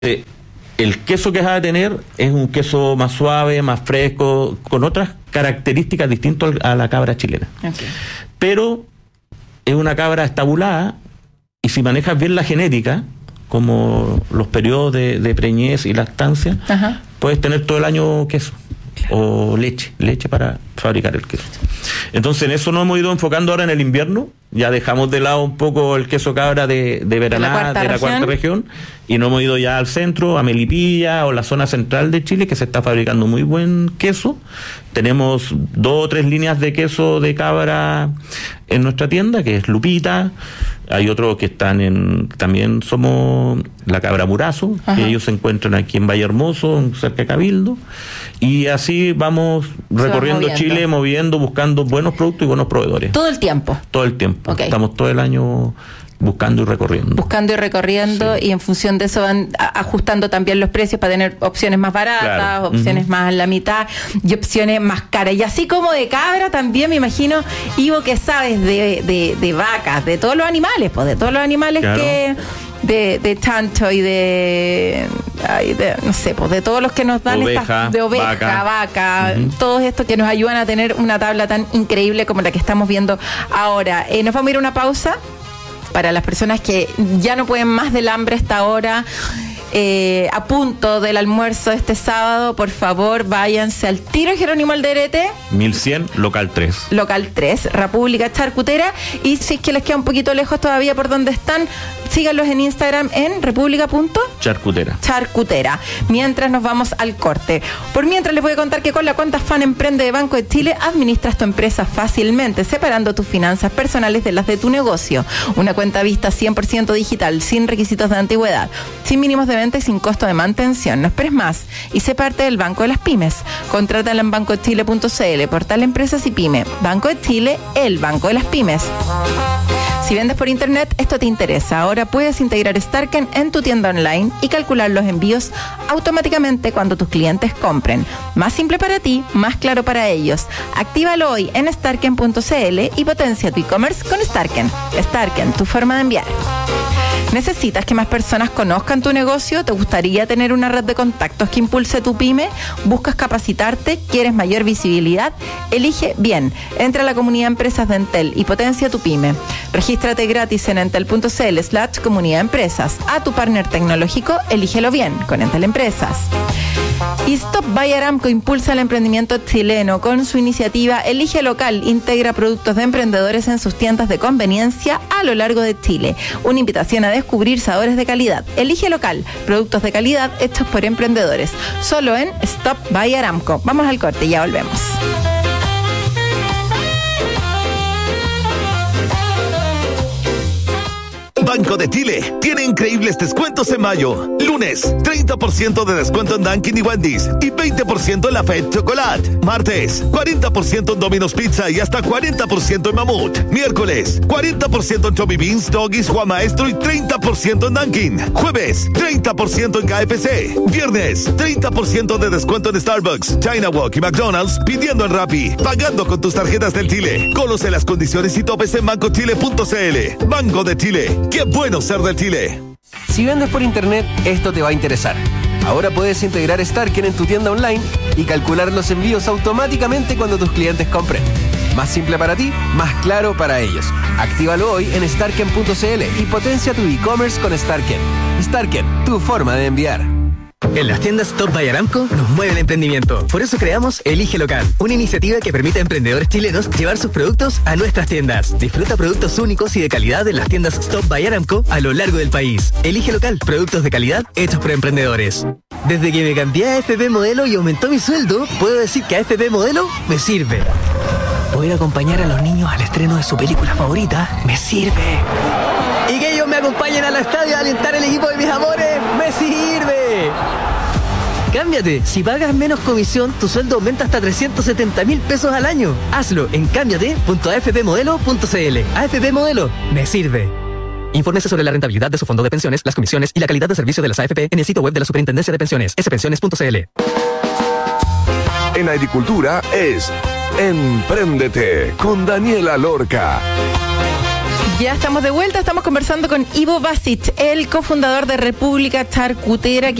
el queso que vas a tener es un queso más suave, más fresco, con otras características distintas a la cabra chilena. Okay. Pero es una cabra estabulada, y si manejas bien la genética, como los periodos de preñez y lactancia, puedes tener todo el año queso. O leche para fabricar el queso. Entonces en eso nos hemos ido enfocando ahora en el invierno. Ya dejamos de lado un poco el queso cabra de Veraná, de la cuarta región, y nos hemos ido ya al centro, a Melipilla o la zona central de Chile, que se está fabricando muy buen queso. Tenemos 2 o 3 líneas de queso de cabra en nuestra tienda, que es Lupita. Hay otros que están también somos la Cabra Murazo, que ellos se encuentran aquí en Valle Hermoso, cerca de Cabildo. Y así vamos recorriendo Chile, moviendo, buscando buenos productos y buenos proveedores. ¿Todo el tiempo? Todo el tiempo. Okay. Estamos todo el año buscando y recorriendo. Sí. Y en función de eso van ajustando también los precios para tener opciones más baratas, opciones más a la mitad y opciones más caras. Y así como de cabra también me imagino, Ivo, que sabes de vacas, de todos los animales, pues de todos los animales que... De chancho y de no sé, pues de todos los que nos dan de oveja, vaca, todos estos que nos ayudan a tener una tabla tan increíble como la que estamos viendo ahora. Nos vamos a ir a una pausa para las personas que ya no pueden más del hambre a esta hora. A punto del almuerzo este sábado, por favor, váyanse al Tiro Jerónimo Alderete 1100, local 3. Local 3, República Charcutera. Y si es que les queda un poquito lejos todavía por donde están, síganlos en Instagram en República.Charcutera. Mientras nos vamos al corte. Por mientras les voy a contar que con la cuenta Fan Emprende de Banco de Chile administras tu empresa fácilmente, separando tus finanzas personales de las de tu negocio. Una cuenta vista 100% digital, sin requisitos de antigüedad, sin mínimos de y sin costo de mantención. No esperes más y sé parte del Banco de las Pymes. Contrátala en bancochile.cl, portal Empresas y Pyme. Banco de Chile, el Banco de las Pymes. Si vendes por internet, esto te interesa. Ahora puedes integrar Starken en tu tienda online y calcular los envíos automáticamente cuando tus clientes compren. Más simple para ti, más claro para ellos. Actívalo hoy en starken.cl y potencia tu e-commerce con Starken. Starken, tu forma de enviar. ¿Necesitas que más personas conozcan tu negocio? ¿Te gustaría tener una red de contactos que impulse tu pyme? ¿Buscas capacitarte? ¿Quieres mayor visibilidad? Elige bien. Entra a la comunidad Empresas de Entel y potencia tu pyme. Regístrate gratis en entel.cl/comunidad empresas. A tu partner tecnológico, elígelo bien con Entel Empresas. Y Stop by Aramco impulsa el emprendimiento chileno con su iniciativa Elige Local. Integra productos de emprendedores en sus tiendas de conveniencia a lo largo de Chile. Una invitación a descubrir sabores de calidad. Elige Local, productos de calidad hechos por emprendedores. Solo en Stop by Aramco. Vamos al corte y ya volvemos. Banco de Chile tiene increíbles descuentos en mayo. Lunes, 30% de descuento en Dunkin' y Wendy's y 20% en la Fed Chocolate. Martes, 40% en Domino's Pizza y hasta 40% en Mamut. Miércoles, 40% en Chubby Beans, Doggies, Juan Maestro y 30% en Dunkin'. Jueves, 30% en KFC. Viernes, 30% de descuento en Starbucks, China Walk y McDonald's pidiendo en Rappi, pagando con tus tarjetas del Chile. Conoce las condiciones y topes en bancochile.cl. Banco de Chile. ¡Qué bueno ser del Chile! Si vendes por internet, esto te va a interesar. Ahora puedes integrar Starken en tu tienda online y calcular los envíos automáticamente cuando tus clientes compren. Más simple para ti, más claro para ellos. Actívalo hoy en starken.cl y potencia tu e-commerce con Starken. Starken, tu forma de enviar. En las tiendas Stop by Aramco nos mueve el emprendimiento. Por eso creamos Elige Local, una iniciativa que permite a emprendedores chilenos llevar sus productos a nuestras tiendas. Disfruta productos únicos y de calidad en las tiendas Stop by Aramco a lo largo del país. Elige Local, productos de calidad hechos por emprendedores. Desde que me cambié a AFP Modelo y aumentó mi sueldo, puedo decir que AFP Modelo me sirve. Poder acompañar a los niños al estreno de su película favorita me sirve. Y que ellos me acompañen al estadio a alentar el equipo de mis amores me sirve. Cámbiate. Si pagas menos comisión, tu sueldo aumenta hasta 370.000 pesos al año. Hazlo en cámbiate.afpmodelo.cl. AFP Modelo me sirve. Infórmese sobre la rentabilidad de su fondo de pensiones, las comisiones y la calidad de servicio de las AFP en el sitio web de la Superintendencia de Pensiones, spensiones.cl. En agricultura es Empréndete con Daniela Lorca. Ya estamos de vuelta, estamos conversando con Ivo Basic, el cofundador de República Charcutera,